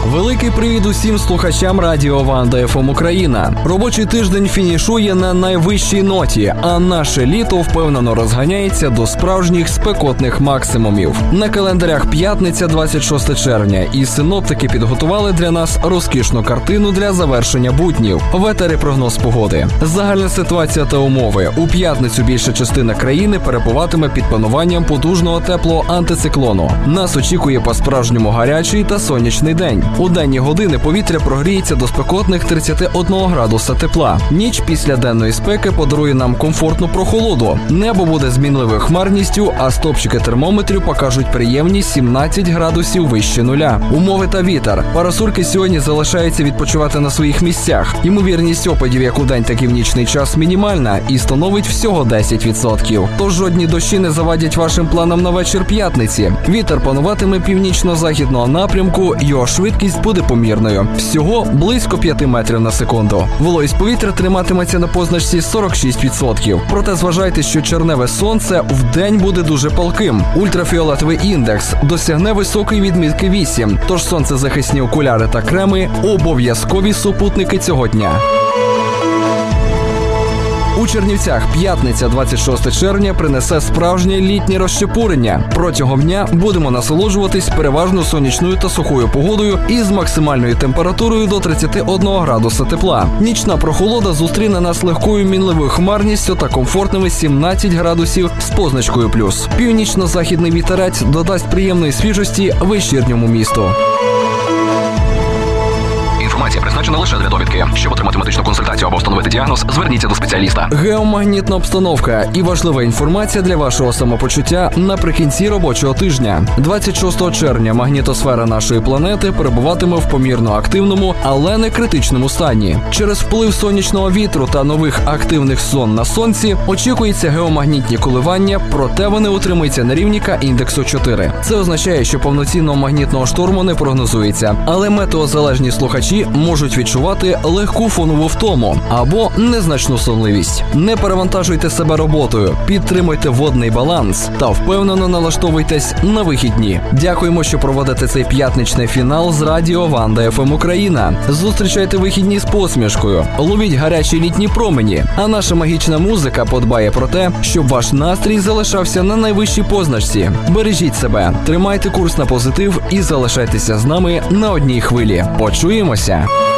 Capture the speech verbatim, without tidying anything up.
Великий привіт усім слухачам Радіо Ванда еф ем Україна. Робочий тиждень фінішує на найвищій ноті, а наше літо впевнено розганяється до справжніх спекотних максимумів. На календарях п'ятниця, двадцять шосте червня, і синоптики підготували для нас розкішну картину для завершення буднів. В етері прогноз погоди. Загальна ситуація та умови. У п'ятницю більша частина країни перебуватиме під пануванням потужного теплого антициклону. Нас очікує по-справжньому гарячий та сонячний день. У денні години повітря прогріється до спекотних тридцяти одного градуса тепла. Ніч після денної спеки подарує нам комфортну прохолоду. Небо буде змінливою хмарністю, а стопчики термометрів покажуть приємні сімнадцять градусів вище нуля. Умови та вітер. Парасольки сьогодні залишаються відпочивати на своїх місцях. Ймовірність опадів як у день, так і в нічний час мінімальна і становить всього десять відсотків. Тож жодні дощі не завадять вашим планам на вечір п'ятниці. Вітер пануватиме північно-західного напрямку, його швидкість буде помірною. Всього близько п'яти метрів на секунду. Вологість повітря триматиметься на позначці сорок шість відсотків. Проте зважайте, що червневе сонце вдень буде дуже палким. Ультрафіолетовий індекс досягне високої відмітки вісім. Тож сонцезахисні окуляри та креми – обов'язкові супутники цього дня. У Чернівцях п'ятниця, двадцять шосте червня, принесе справжнє літнє розчепурення. Протягом дня будемо насолоджуватись переважно сонячною та сухою погодою із максимальною температурою до тридцяти одного градуса тепла. Нічна прохолода зустріне нас легкою мінливою хмарністю та комфортними сімнадцять градусів з позначкою плюс. Північно-західний вітерець додасть приємної свіжості вечірньому місту. Інформація призначена лише для довідки. Щоб отримати медичну консультацію або встановити діагноз, зверніться до спеціаліста. Геомагнітна обстановка і важлива інформація для вашого самопочуття наприкінці робочого тижня. двадцять шостого червня магнітосфера нашої планети перебуватиме в помірно активному, але не критичному стані. Через вплив сонячного вітру та нових активних зон на сонці очікуються геомагнітні коливання, проте вони утримуються на рівні індексу чотири. Це означає, що повноцінного магнітного шторму не прогнозується, але метеозалежні слухачі можуть відчувати легку фонову втому або незначну сонливість. Не перевантажуйте себе роботою, підтримуйте водний баланс та впевнено налаштовуйтесь на вихідні. Дякуємо, що проводите цей п'ятничний фінал з Радіо Ванда еф ем Україна. Зустрічайте вихідні з посмішкою, ловіть гарячі літні промені, а наша магічна музика подбає про те, щоб ваш настрій залишався на найвищій позначці. Бережіть себе, тримайте курс на позитив і залишайтеся з нами на одній хвилі. Почуємося!